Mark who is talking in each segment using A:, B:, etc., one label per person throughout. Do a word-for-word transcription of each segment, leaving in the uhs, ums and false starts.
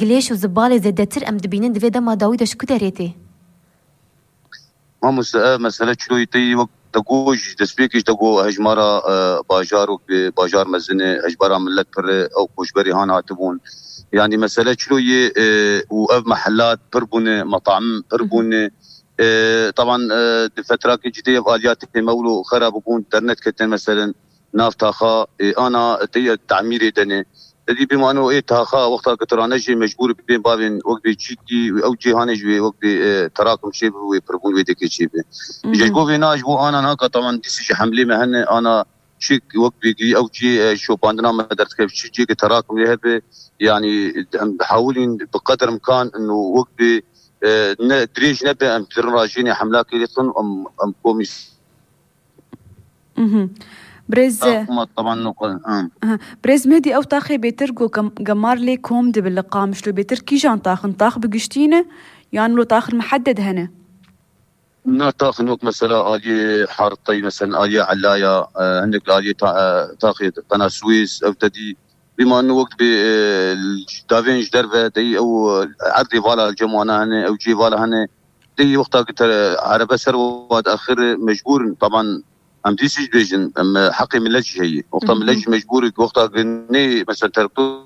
A: قليش وزبالة زدتر أم دبينين دفيدا ما داويدا شكو داريتي؟
B: ما مسألة مسألة شلو يتي وقت تقوج تسبيكش تقو هجمارة باجار وباجار مزنة هجمارة ملت بر أو كوشبري هانا تبون يعني مسألة شلو ي وأب محلات بربونة مطعم بربونة طبعا فترة جديدة بآليات مولو خراب بون انترنت كتن مثلا نافتاخا أنا تي تعميري دني الذي بما انه ايه تاخا وقتها كترانجي مجبور بين بابين وقت جيكي او جيهانج وقت تراكم شيء وبربون ويدك شيء جيجو بيناج بو انا هكا طبعا ديسي حملي مهن انا شيك وقت بيجي او جي شو باندنا ما درت كيف شيء جي تراكم لهبه يعني بحاولين بقدر امكان انه وقت دريج نبي ام تراجيني حملاك يلصن ام ام كوميس
A: بريز
B: طبعا نقول
A: أه. بريز مهدي او تاخي بيترقو قمار لي كوم دي باللقاء مش لو بيتر كيجان تاخن تاخ بقشتينه يعني لو تاخن محدد هنا
B: نا تاخن وقت مثلا آلية حارطي مثلا آلية علاية آه عندك آلية تاخي قناة سويس او تدي بما انه وقت دافينج درفه دي او عقدي فالا الجموانا هنا او جي فالا هنا دي وقتها قلت عربة سروات اخر مجبور طبعا ام ديسيج فيجن ام حقي من لجي هي وقتها من لجي مجبور وقتها قلني مثلا تركتو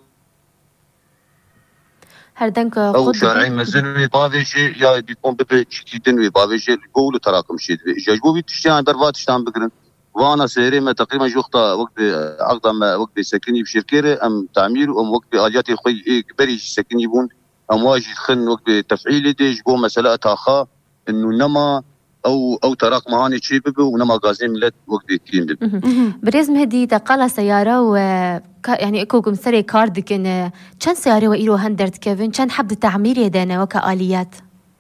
A: هردنك
B: او شارعي مزنوي بافيجي يا بيكون ببي جدنوي بافيجي يقولوا تراكم شيء جاجبو بيتشتان برفات تشتان بقرن وانا سيري ما تقريبا جو وقتها وقت عقد ما وقت سكني بشركه ام تعمير ام وقت اليات خوي ايه كبري سكني يبون ام واجي خن وقت تفعيل دي جو مساله تاخا انه نما او او تراك مهاني شي ببي ونما غازين ملت وقت كين ببي
A: بريز مهدي تقال سياره و يعني اكو مسري كارد كان كان سياره وايرو هندرت كيفن كان حب التعمير يدنا وكاليات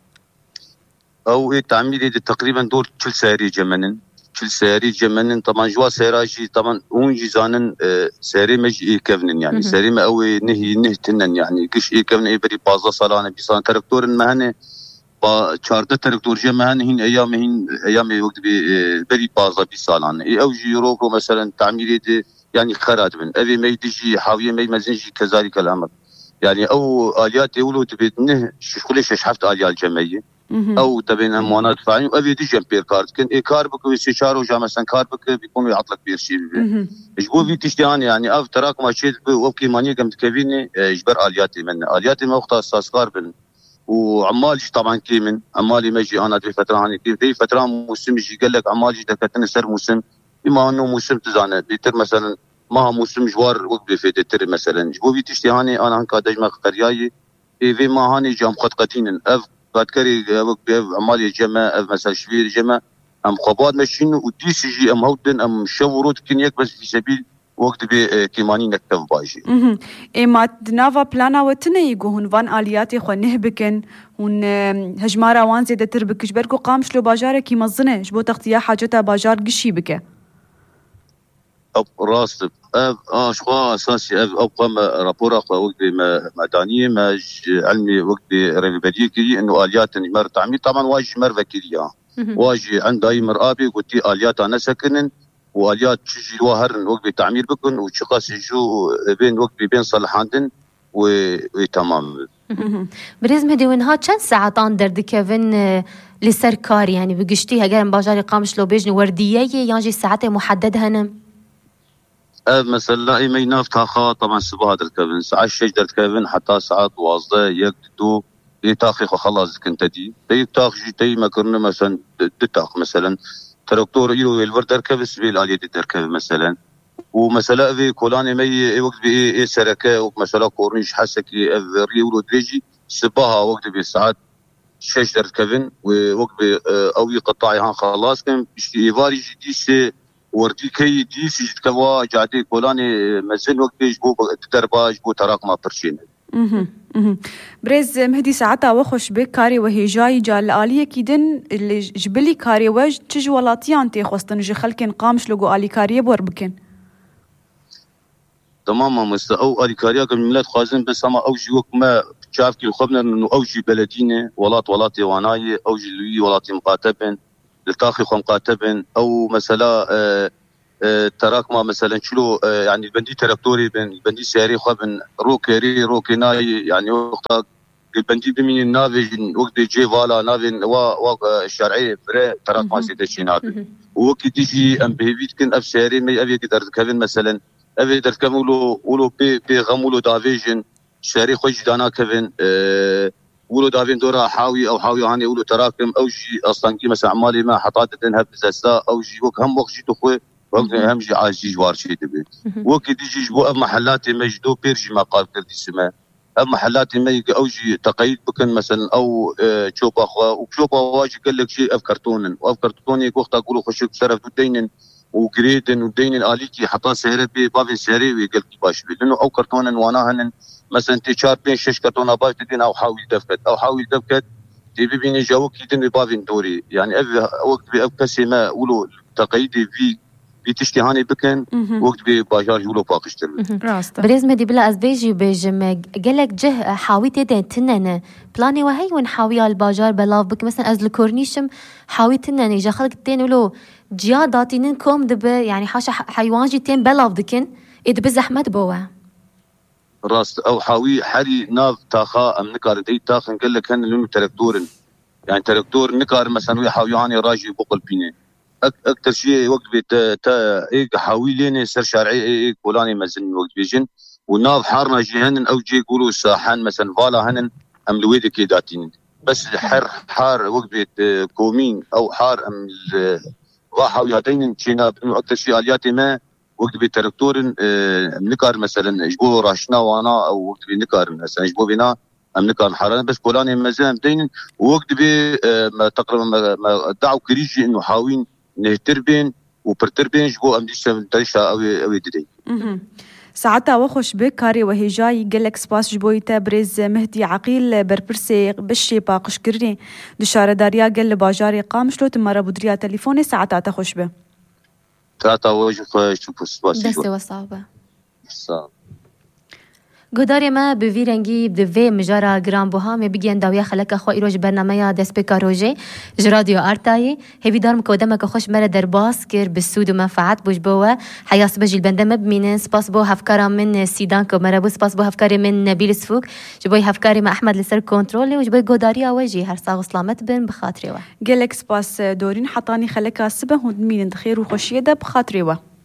B: او ايه تعمير تقريبا دور كل سياري جمنن كل سياري جمنن طبعا جوا سيراجي طبعا هون جيزانن سياري مجي ايه كيفنن يعني سياري ما اوي نهي نهتنن يعني قش ايه كيفن ايه بري بازا صالانه بيصان تركتور مهنه با چارده ترکتور جمعن هین ایام هین ایام وقت بری بازا بی سالان ای او جیرو رو مثلا تعمیری ده يعني خراد من ابي ما يدجي حاويه ما يمزنجي كذلك الامر يعني او اليات يقولوا تبينه شغله شحفت اليات جمعيه او تبين امانات فاعلين ابي دي بير كارد كان اي كار بك ويستشاروا جا مثلا كار بك بيكونوا يعطلك بير شيء اجبو في تشتيان يعني اف تراكم شيء وكي ماني قمت كفيني اجبر الياتي من الياتي ما وقت اساس قاربن وعمالي طبعا كيمن عمالي مجي انا في فتره هاني في فتره موسم يجي قال لك عمالي دكتن سر موسم بما انه موسم تزانه بيتر مثلا ما موسم جوار وقت في تتر مثلا جبو في تشتي هاني انا هنكا دجمه قرياي في ما هاني جام خد قتين اف قد كري وقت عمالي جمع اف مثلا شبير جمع ام خباد ماشين ودي سي جي ام هودن ام شورود كنيك بس في سبيل وقت بي كيماني نكتب باجي
A: اها اي ما دنافا بلانا وتني يقول فان الياتي خو نهبكن ون هجمارا وان زيد تربك جبركو قامش لو باجار كي مزنه جبو تغطيه حاجتها باجار قشي بك
B: اب راس اب اه شو اساسي اب اب قام رابور وقت مدنيه ما علمي وقت ريفيديكي انه اليات مر تعمير طبعا واجي مر وكيليا واجي عند اي مرابي قلت اليات انا سكنن واليات تجي وهرن وقت تعمير بكن وشخص يجوا بين وقت بين صلحاندن وتمام
A: بريز مهدي وين هات كان ساعه طاندر دي كيفن للسركار يعني بقشتيها قال باجاري قامش لو بيجني ورديه يجي ساعات محدده هنا
B: مثلا اي ما ينافتها طبعا سبا هذا الكيفن ساعه الشجر كيفن حتى ساعات واصله يقدو يتاخي خلاص كنت دي تي تاخ جي مكرنا مثلا تتاخ مثلا تركتور يلو الوردر كبس بي الاليه تركب مثلا ومثلا في كولاني مي وقت بي سركه ومثلا كورنيش حسكي ريولو دريجي سباها وقت بي ساعات شجر كيفن ووقت بي او يقطعي هان خلاص كان يفاري ديس وردي كي ديس يتكوا جادي كولاني مزن وقت يجبو تدربا يجبو تراكم برشين
A: اها اها بريز مهدي ساعتها وخش بك كاري وهي جاي جا الآلية كيدن اللي جبلي كاري وج تج ولاتيان تي خوستن جي خلكن قامش لقو آلي كاري بور بكن
B: تماما مست او آلي كاريا قبل ملات خوازن بس اما او جي وك ما شاف كي خبنا انه او جي بلدينه ولات ولاتي واناي او جي لوي ولاتي مقاتبن لتاخي خو مقاتبن او مثلا آه تراكمه مثلا شلو يعني البندي تراكتوري بن البندي سياري خو بن روكيري روكيناي يعني وقت البندي بمين النافي وقت جي فالا نافي و و الشرعي بري تراكمه سيده شي نافي وقت تيجي ام بيفيت كن اف سياري مي ابي قدر كفن مثلا ابي قدر كمولو ولو بي بي غمولو دافيجن شاري خوش دانا كفن أه ولو دافين دورا حاوي او حاوي هاني ولو تراكم او شي اصلا كي مثلا عمالي ما حطات تنها بزاسا او شي وك هم وقت شي تخوي وقت هم جي عاجي جوار شي تبي وقت يجي جبو اب محلات مجدو بيرجي ما قال كردي سما اب محلات ما او جي تقييد بكن مثلا او تشوب اخوا وشوبا واجي قال لك شيء افكرتون وافكرتوني وقت اقولوا خشك سرف دينن وجريدن ودين الاليتي حطا سهره بباب سهري ويقول باش لانه او كرتون واناهن مثلا تشار بين شش كرتون باش تدين او حاول دفكت او حاول دفكت تبي بين جاوك يدين بباب دوري يعني وقت بأبكسي ما ولو تقييدي في بيتشتي هاني بكن وقت بباجار يولو باقشتر
C: بريز مدي بلا ازبيجي بيجم قالك جه حاوي تدين تنن بلاني وهي وين حاوي الباجار بلاف بك مثلا از الكورنيشم حاوي تنن يجا خلق تين ولو جياداتي ننكم دب يعني حاشا حيوان جيتين بلاف دكن إذا بزحمت بوا
B: راس او حاوي حري ناف تاخا ام نكار دي تاخ نقول لك هن لونو تراكتور يعني تراكتور نكار مثلا ويا حاوياني راجي بقل بيني اكثر شيء وقت بيت تا ايق حاوي لين سر شارعي ايق بولاني مزن وقت بيجن وناف حارنا جهنن او جي يقولوا ساحان مثلا فالا هنن ام لويدك كيداتين بس حر حار وقت بيت كومين او حار ام وحاوياتين تشينا اكثر شيء الياتي ما وقت بتراكتور نكار مثلا جبو راشنا وانا او وقت بنكار مثلا جبو بنا ام نكار حران بس بولاني مزام دين وقت بي تقريبا ما دعوا كريجي انه حاوين نهتربين وبرتربين جبو ام ديش تريشا او او دي
A: ساعتها وخش بك كاري وهي جاي قالك سباس جبويتا بريز مهدي عقيل بربرسي بشي باقش كرني دشارة داريا قال باجاري قام شلو تمارا بدريا تليفوني ساعتها تخش به
B: تاتا وجه شوف سباس
C: دست وصابة
B: صعب
C: گوداری ما به ویرنگی بدوی مجارا گرام بوها می بگین داویا خلک خو ایروج برنامه دست بکاروجه جرادیو آرتای هی دارم کودم که خوش مر در باس کر بسود و منفعت بوش بوا حیاس بجیل بنده مبمینن سپاس بو هفکارم من سیدان که مربوط سپاس بو هفکاری من نبیل سفوک جبوی هفکاری ما احمد لسر کنترل و جبوی گوداری آوجی هر ساق سلامت بن بخاطری و
A: گلک سپاس دورین حطانی خلک سبه هند مین خیر و خوشیه ده بخاطری و